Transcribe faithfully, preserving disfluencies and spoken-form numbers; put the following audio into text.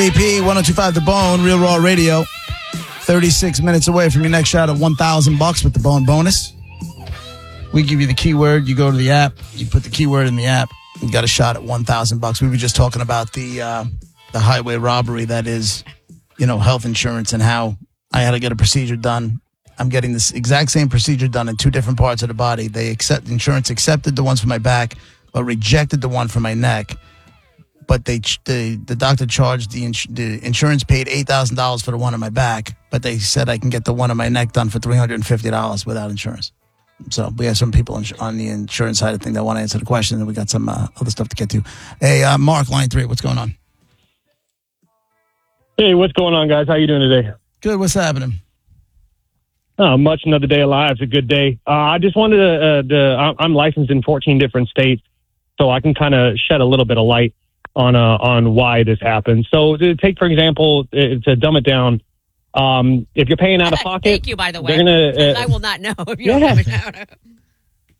A P one oh two point five The Bone, Real Raw Radio. thirty-six minutes away from your next shot at one thousand bucks with the Bone bonus. We give you the keyword. You go to the app. You put the keyword in the app. You got a shot at one thousand bucks. We were just talking about the uh, the highway robbery that is, you know, health insurance and how I had to get a procedure done. I'm getting this exact same procedure done in two different parts of the body. They accept insurance accepted the ones for my back, but rejected the one for my neck. But they the the doctor charged the ins- the insurance paid eight thousand dollars for the one on my back, but they said I can get the one on my neck done for three hundred and fifty dollars without insurance. So we have some people ins- on the insurance side of things that want to answer the question, and we got some uh, other stuff to get to. Hey, uh, Mark, line three, what's going on? Hey, what's going on, guys? How you doing today? Good. What's happening? Uh, much another day alive. It's a good day. Uh, I just wanted to. Uh, to I'm licensed in fourteen different states, so I can kind of shed a little bit of light on uh, on why this happens. So to take, for example, to dumb it down, um, if you're paying out of pocket... Thank you, by the way. Gonna, uh, I will not know if you yeah. don't have it out.